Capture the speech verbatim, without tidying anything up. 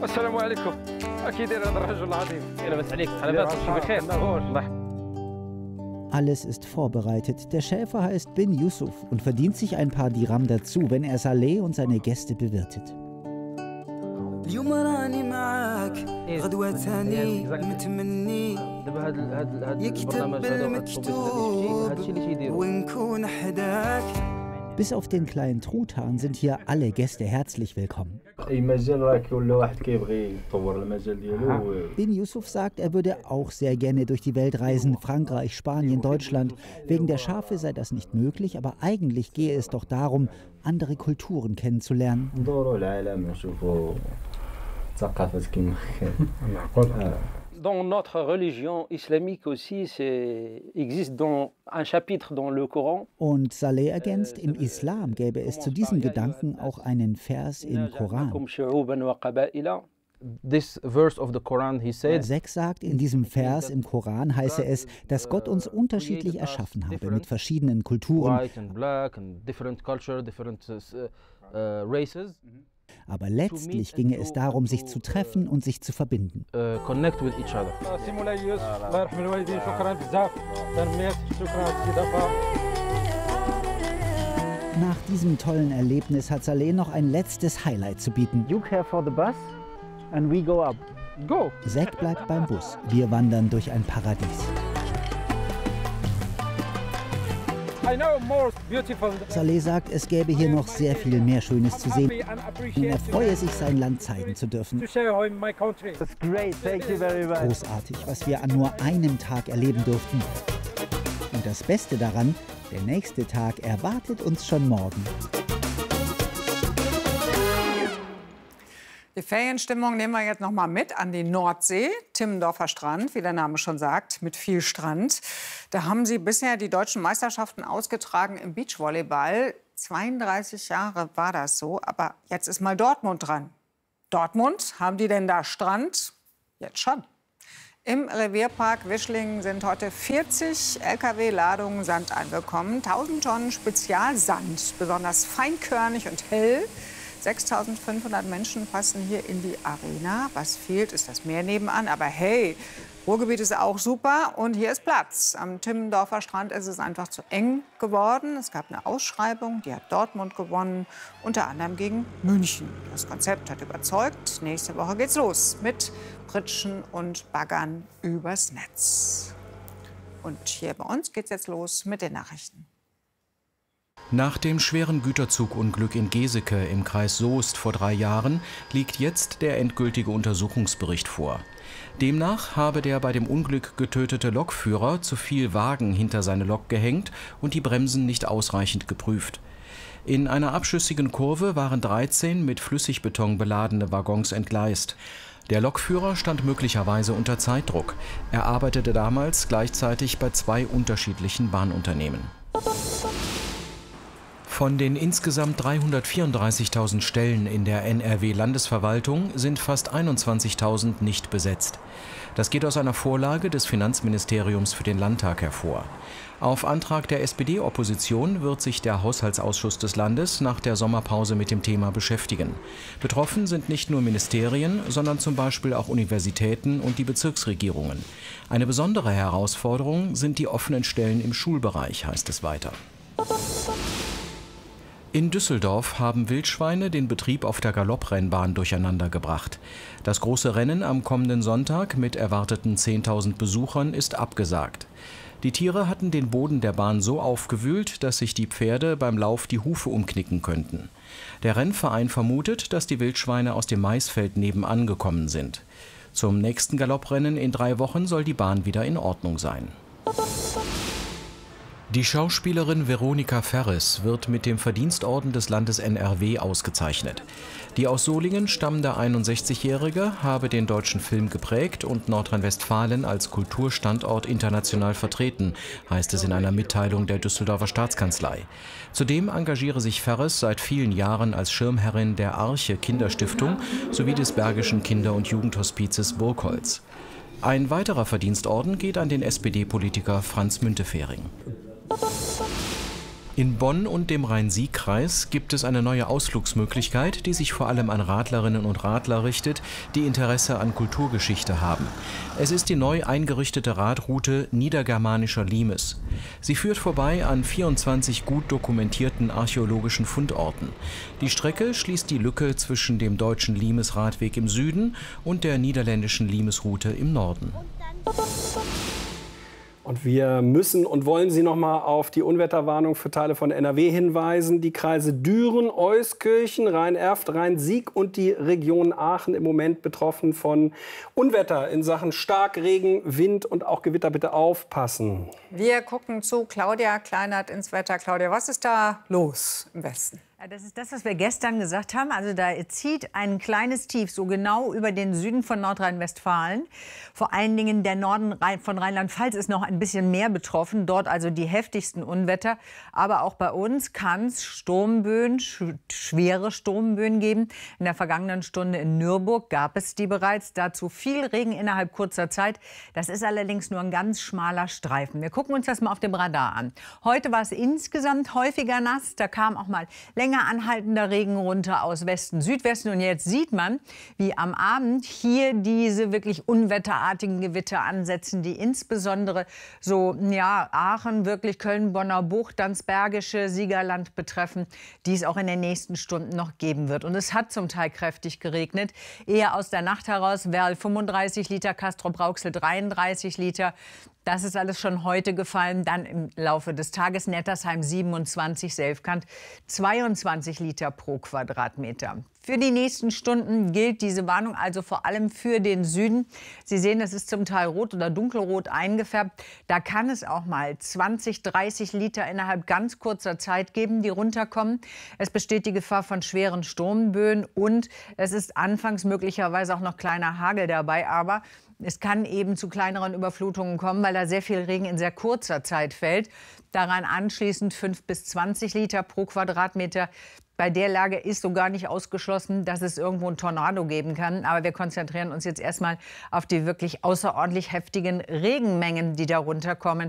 السلام عليكم. أكيد هذا الرجل العظيم. لاباس عليك؟ لاباس بخير. Alles ist vorbereitet. Der Schäfer heißt Bin Yusuf und verdient sich ein paar Dirham dazu, wenn er Saleh und seine Gäste bewirtet. Bis auf den kleinen Truthahn sind hier alle Gäste herzlich willkommen. Bin Yusuf sagt, er würde auch sehr gerne durch die Welt reisen, Frankreich, Spanien, Deutschland. Wegen der Schafe sei das nicht möglich, aber eigentlich gehe es doch darum, andere Kulturen kennenzulernen. Dans notre religion islamique aussi, existe dans un chapitre dans le Coran. Und Saleh ergänzt, im Islam gäbe es zu diesem Gedanken auch einen Vers im Koran. This verse of the Quran, he said, Zek sagt, in diesem Vers im Koran heiße es, dass Gott uns unterschiedlich erschaffen habe, mit verschiedenen Kulturen. Aber letztlich ginge es darum, sich zu treffen und sich zu verbinden. uh, connect with each other. Nach diesem tollen Erlebnis hat Saleh noch ein letztes Highlight zu bieten. You care for the bus and we go up. Go! Zek bleibt beim Bus. Wir wandern durch ein Paradies. Saleh sagt, es gäbe hier noch sehr viel mehr Schönes zu sehen. Und er freue sich, sein Land zeigen zu dürfen. Großartig, was wir an nur einem Tag erleben durften. Und das Beste daran, der nächste Tag erwartet uns schon morgen. Die Ferienstimmung nehmen wir jetzt noch mal mit an die Nordsee, Timmendorfer Strand, wie der Name schon sagt, mit viel Strand. Da haben sie bisher die deutschen Meisterschaften ausgetragen im Beachvolleyball. zweiunddreißig Jahre war das so, aber jetzt ist mal Dortmund dran. Dortmund, haben die denn da Strand? Jetzt schon. Im Revierpark Wischlingen sind heute vierzig L K W-Ladungen Sand angekommen. tausend Tonnen Spezialsand, besonders feinkörnig und hell. sechstausendfünfhundert Menschen passen hier in die Arena. Was fehlt, ist das Meer nebenan. Aber hey, Ruhrgebiet ist auch super und hier ist Platz. Am Timmendorfer Strand ist es einfach zu eng geworden. Es gab eine Ausschreibung, die hat Dortmund gewonnen, unter anderem gegen München. Das Konzept hat überzeugt. Nächste Woche geht's los mit Pritschen und Baggern übers Netz. Und hier bei uns geht's jetzt los mit den Nachrichten. Nach dem schweren Güterzugunglück in Geseke im Kreis Soest vor drei Jahren liegt jetzt der endgültige Untersuchungsbericht vor. Demnach habe der bei dem Unglück getötete Lokführer zu viel Wagen hinter seine Lok gehängt und die Bremsen nicht ausreichend geprüft. In einer abschüssigen Kurve waren dreizehn mit Flüssigbeton beladene Waggons entgleist. Der Lokführer stand möglicherweise unter Zeitdruck. Er arbeitete damals gleichzeitig bei zwei unterschiedlichen Bahnunternehmen. Von den insgesamt dreihundertvierunddreißigtausend Stellen in der N R W-Landesverwaltung sind fast einundzwanzigtausend nicht besetzt. Das geht aus einer Vorlage des Finanzministeriums für den Landtag hervor. Auf Antrag der S P D-Opposition wird sich der Haushaltsausschuss des Landes nach der Sommerpause mit dem Thema beschäftigen. Betroffen sind nicht nur Ministerien, sondern zum Beispiel auch Universitäten und die Bezirksregierungen. Eine besondere Herausforderung sind die offenen Stellen im Schulbereich, heißt es weiter. In Düsseldorf haben Wildschweine den Betrieb auf der Galopprennbahn durcheinandergebracht. Das große Rennen am kommenden Sonntag mit erwarteten zehntausend Besuchern ist abgesagt. Die Tiere hatten den Boden der Bahn so aufgewühlt, dass sich die Pferde beim Lauf die Hufe umknicken könnten. Der Rennverein vermutet, dass die Wildschweine aus dem Maisfeld nebenan gekommen sind. Zum nächsten Galopprennen in drei Wochen soll die Bahn wieder in Ordnung sein. Die Schauspielerin Veronika Ferres wird mit dem Verdienstorden des Landes N R W ausgezeichnet. Die aus Solingen stammende einundsechzigjährige habe den deutschen Film geprägt und Nordrhein-Westfalen als Kulturstandort international vertreten, heißt es in einer Mitteilung der Düsseldorfer Staatskanzlei. Zudem engagiere sich Ferres seit vielen Jahren als Schirmherrin der Arche Kinderstiftung sowie des Bergischen Kinder- und Jugendhospizes Burgholz. Ein weiterer Verdienstorden geht an den S P D-Politiker Franz Müntefering. In Bonn und dem Rhein-Sieg-Kreis gibt es eine neue Ausflugsmöglichkeit, die sich vor allem an Radlerinnen und Radler richtet, die Interesse an Kulturgeschichte haben. Es ist die neu eingerichtete Radroute Niedergermanischer Limes. Sie führt vorbei an vierundzwanzig gut dokumentierten archäologischen Fundorten. Die Strecke schließt die Lücke zwischen dem deutschen Limes-Radweg im Süden und der niederländischen Limes-Route im Norden. Und wir müssen und wollen Sie noch mal auf die Unwetterwarnung für Teile von N R W hinweisen. Die Kreise Düren, Euskirchen, Rhein-Erft, Rhein-Sieg und die Region Aachen im Moment betroffen von Unwetter in Sachen Starkregen, Wind und auch Gewitter. Bitte aufpassen. Wir gucken zu Claudia Kleinert ins Wetter. Claudia, was ist da los im Westen? Das ist das, was wir gestern gesagt haben. Also da zieht ein kleines Tief so genau über den Süden von Nordrhein-Westfalen. Vor allen Dingen der Norden von Rheinland-Pfalz ist noch ein bisschen mehr betroffen. Dort also die heftigsten Unwetter. Aber auch bei uns kann es Sturmböen, sch schwere Sturmböen geben. In der vergangenen Stunde in Nürburg gab es die bereits. Dazu viel Regen innerhalb kurzer Zeit. Das ist allerdings nur ein ganz schmaler Streifen. Wir gucken uns das mal auf dem Radar an. Heute war es insgesamt häufiger nass. Da kam auch mal länger anhaltender Regen runter aus Westen, Südwesten. Und jetzt sieht man, wie am Abend hier diese wirklich unwetterartigen Gewitter ansetzen, die insbesondere so, ja, Aachen, wirklich Köln, Bonner Bucht, dann das Bergische, Siegerland betreffen, die es auch in den nächsten Stunden noch geben wird. Und es hat zum Teil kräftig geregnet. Eher aus der Nacht heraus, Werl fünfunddreißig Liter, Castrop-Rauxel dreiunddreißig Liter. Das ist alles schon heute gefallen. Dann im Laufe des Tages Nettersheim siebenundzwanzig, Selfkant zweiundzwanzig Liter pro Quadratmeter. Für die nächsten Stunden gilt diese Warnung also vor allem für den Süden. Sie sehen, es ist zum Teil rot oder dunkelrot eingefärbt. Da kann es auch mal zwanzig, dreißig Liter innerhalb ganz kurzer Zeit geben, die runterkommen. Es besteht die Gefahr von schweren Sturmböen und es ist anfangs möglicherweise auch noch kleiner Hagel dabei. Aber es kann eben zu kleineren Überflutungen kommen, weil da sehr viel Regen in sehr kurzer Zeit fällt. Daran anschließend fünf bis zwanzig Liter pro Quadratmeter. Bei der Lage ist so gar nicht ausgeschlossen, dass es irgendwo einen Tornado geben kann. Aber wir konzentrieren uns jetzt erstmal auf die wirklich außerordentlich heftigen Regenmengen, die da runterkommen.